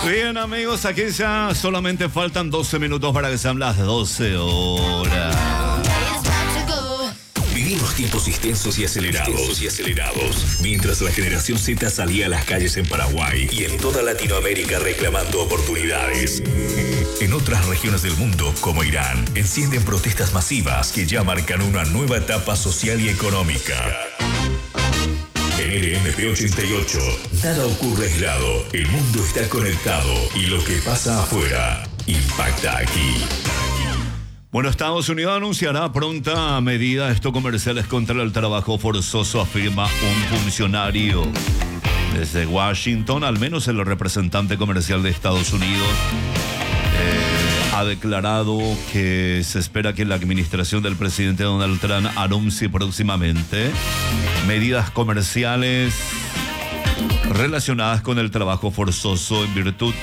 Bien, amigos, aquí ya solamente faltan 12 minutos para que sean las 12 horas. Vivimos tiempos extensos y acelerados. Mientras la generación Z salía a las calles en Paraguay y en toda Latinoamérica reclamando oportunidades. En otras regiones del mundo, como Irán, encienden protestas masivas que ya marcan una nueva etapa social y económica. En LMP 88, nada ocurre aislado. El mundo está conectado y lo que pasa afuera impacta aquí. Bueno, Estados Unidos anunciará pronta medida comerciales contra el trabajo forzoso, afirma un funcionario. Desde Washington, al menos el representante comercial de Estados Unidos ha declarado que se espera que la administración del presidente Donald Trump anuncie próximamente medidas comerciales relacionadas con el trabajo forzoso en virtud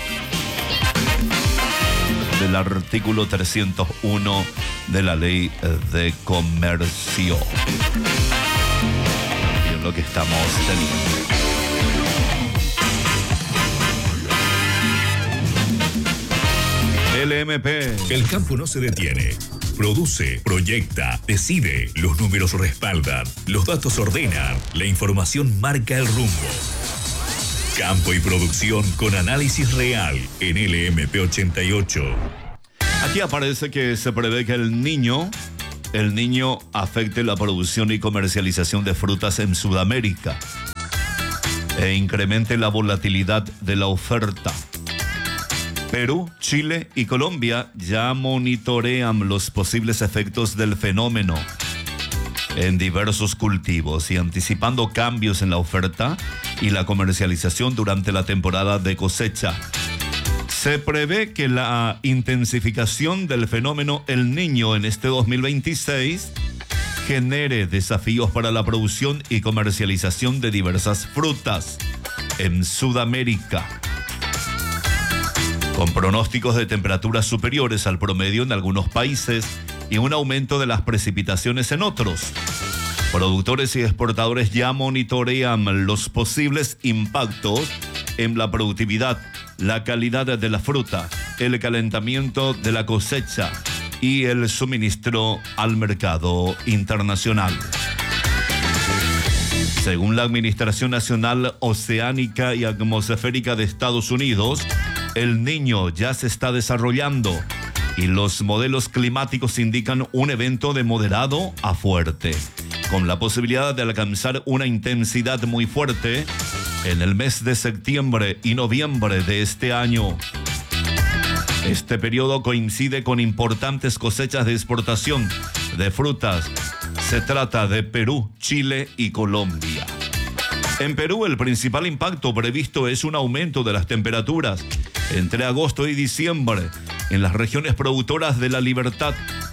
del artículo 301 de la Ley de Comercio. Y es lo que estamos teniendo. LMP. El campo no se detiene. Produce, proyecta, decide. Los números respaldan. Los datos ordenan. La información marca el rumbo. Campo y producción con análisis real en LMP 88. Aquí aparece que se prevé que el niño afecte la producción y comercialización de frutas en Sudamérica e incremente la volatilidad de la oferta. Perú, Chile y Colombia ya monitorean los posibles efectos del fenómeno en diversos cultivos y anticipando cambios en la oferta y la comercialización durante la temporada de cosecha. Se prevé que la intensificación del fenómeno El Niño en este 2026 genere desafíos para la producción y comercialización de diversas frutas en Sudamérica, con pronósticos de temperaturas superiores al promedio en algunos países y un aumento de las precipitaciones en otros. Productores y exportadores ya monitorean los posibles impactos en la productividad, la calidad de la fruta, el calentamiento de la cosecha y el suministro al mercado internacional. Según la Administración Nacional Oceánica y Atmosférica de Estados Unidos, El Niño ya se está desarrollando y los modelos climáticos indican un evento de moderado a fuerte, con la posibilidad de alcanzar una intensidad muy fuerte en el mes de septiembre y noviembre de este año. Este periodo coincide con importantes cosechas de exportación de frutas. Se trata de Perú, Chile y Colombia. En Perú, el principal impacto previsto es un aumento de las temperaturas entre agosto y diciembre en las regiones productoras de La Libertad.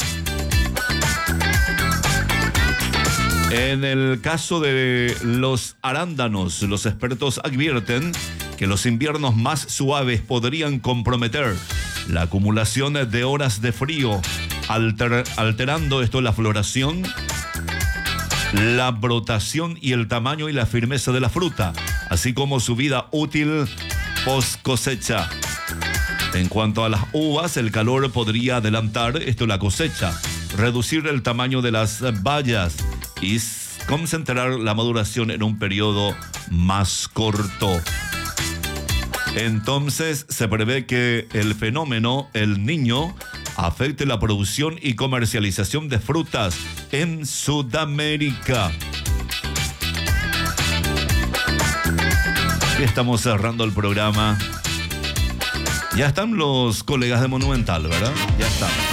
En el caso de los arándanos, los expertos advierten que los inviernos más suaves podrían comprometer la acumulación de horas de frío, alterando la floración, la brotación y el tamaño y la firmeza de la fruta, así como su vida útil post cosecha. En cuanto a las uvas, el calor podría adelantar la cosecha, reducir el tamaño de las bayas y concentrar la maduración en un periodo más corto. Entonces, se prevé que el fenómeno El Niño afecte la producción y comercialización de frutas en Sudamérica. Y estamos cerrando el programa. Ya están los colegas de Monumental, ¿verdad? Ya están.